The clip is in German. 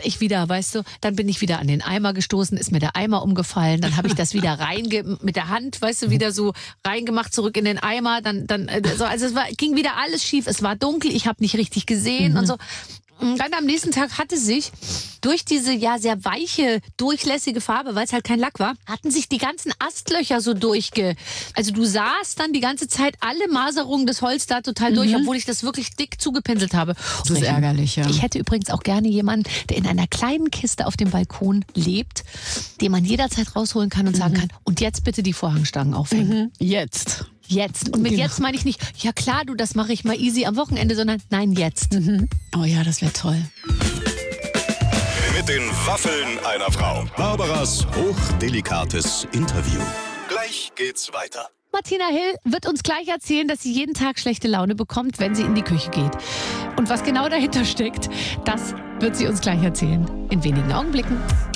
ich wieder, weißt du, dann bin ich wieder an den Eimer gestoßen, ist mir der Eimer umgefallen, dann habe ich das wieder mit der Hand, weißt du, wieder so reingemacht, zurück in den Eimer, also ging wieder alles schief, es war dunkel, ich habe nicht richtig gesehen und so. Und dann am nächsten Tag hatte sich durch diese ja sehr weiche, durchlässige Farbe, weil es halt kein Lack war, hatten sich die ganzen Astlöcher so also du sahst dann die ganze Zeit alle Maserungen des Holz da total durch, obwohl ich das wirklich dick zugepinselt habe. Das ist ärgerlich, ja. Ich hätte übrigens auch gerne jemanden, der in einer kleinen Kiste auf dem Balkon lebt, den man jederzeit rausholen kann und sagen kann, und jetzt bitte die Vorhangstangen aufhängen. Jetzt. Jetzt. Und mit jetzt meine ich nicht, ja klar, du, das mache ich mal easy am Wochenende, sondern nein, jetzt. Oh ja, das wäre toll. Mit den Waffeln einer Frau. Barbaras hochdelikates Interview. Gleich geht's weiter. Martina Hill wird uns gleich erzählen, dass sie jeden Tag schlechte Laune bekommt, wenn sie in die Küche geht. Und was genau dahinter steckt, das wird sie uns gleich erzählen. In wenigen Augenblicken.